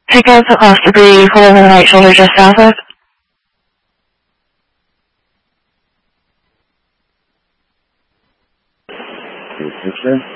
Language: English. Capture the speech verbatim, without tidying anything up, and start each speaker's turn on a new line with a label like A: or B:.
A: Take out the last degree, pull over the right shoulder just south of.
B: Your picture?